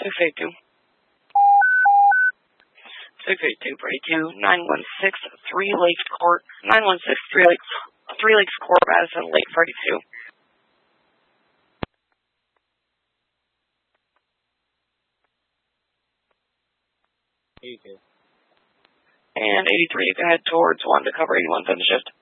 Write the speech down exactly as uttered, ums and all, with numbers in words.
six eight two. six eight two, Brady two, nine one six, three Lakes Court, nine one six, three Lakes, three Lakes Court, Madison, Lake Freddy two. eighty-two. And eighty-three, you can head towards one to cover eighty-one, send the shift.